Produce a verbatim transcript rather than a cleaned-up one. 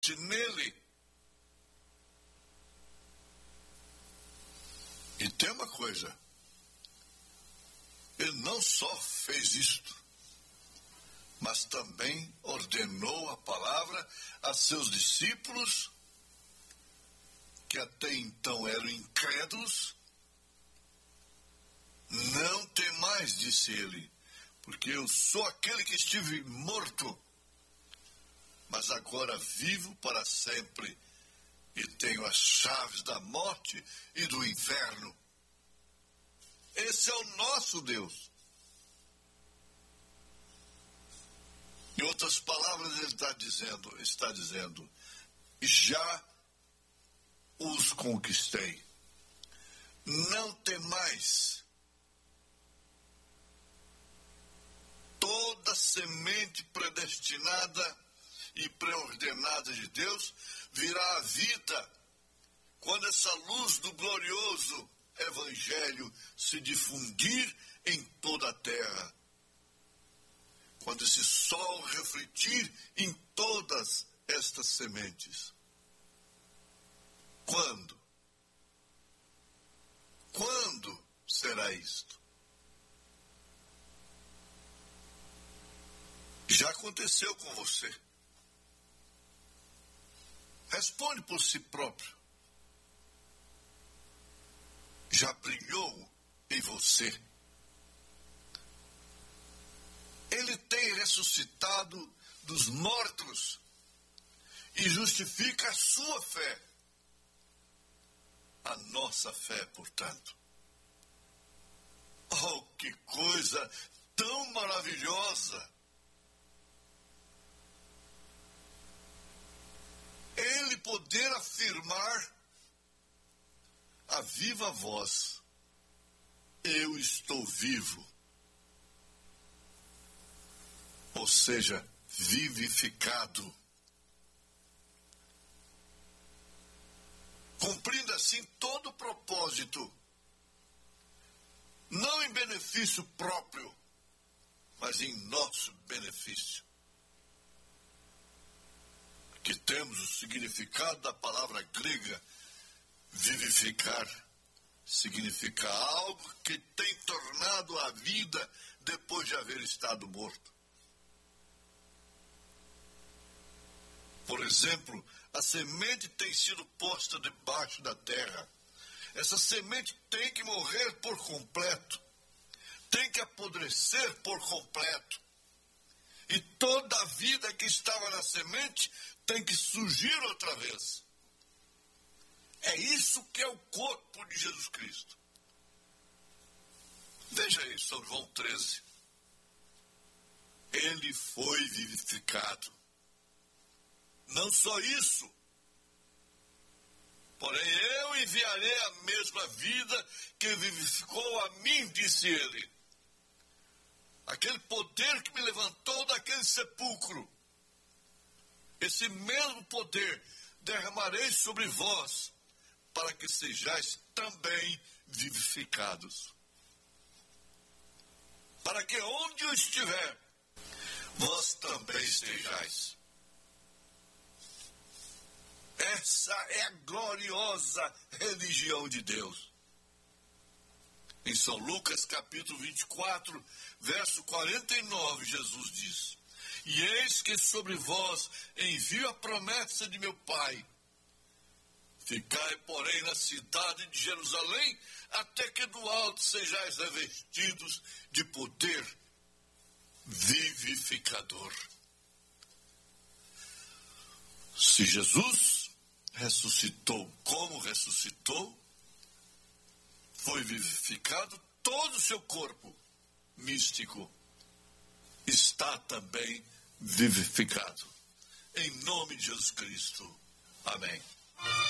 somente nele. E tem uma coisa, ele não só fez isto, mas também ordenou a palavra a seus discípulos, que até então eram incrédulos. Não temais, disse ele, porque eu sou aquele que estive morto, mas agora vivo para sempre, e tenho as chaves da morte e do inferno. Esse é o nosso Deus. Em outras palavras, ele está dizendo, está dizendo, já os conquistei. Não temais. Toda semente predestinada e preordenada de Deus virá à vida quando essa luz do glorioso Evangelho se difundir em toda a terra. Quando esse sol refletir em todas estas sementes. Quando? Quando será isto? Já aconteceu com você. Responde por si próprio. Já brilhou em você. Ele tem ressuscitado dos mortos e justifica a sua fé. A nossa fé, portanto. Oh, que coisa tão maravilhosa! Ele poder afirmar a viva voz: eu estou vivo. Ou seja, vivificado. Cumprindo assim todo o propósito, não em benefício próprio, mas em nosso benefício. Que temos o significado da palavra grega, vivificar, significa algo que tem tornado a vida depois de haver estado morto. Por exemplo, a semente tem sido posta debaixo da terra. Essa semente tem que morrer por completo. Tem que apodrecer por completo. E toda a vida que estava na semente tem que surgir outra vez. É isso que é o corpo de Jesus Cristo. Veja aí, São João treze. Ele foi vivificado. Não só isso, porém eu enviarei a mesma vida que vivificou a mim, disse ele. Aquele poder que me levantou daquele sepulcro, esse mesmo poder derramarei sobre vós, para que sejais também vivificados. Para que onde eu estiver, vós também estejais. Essa é a gloriosa religião de Deus. Em São Lucas, capítulo vinte e quatro, verso quarenta e nove, Jesus diz: e eis que sobre vós envio a promessa de meu Pai. Ficai, porém, na cidade de Jerusalém, até que do alto sejais revestidos de poder vivificador. Se Jesus ressuscitou como ressuscitou, foi vivificado, todo o seu corpo místico está também vivificado. Em nome de Jesus Cristo. Amém.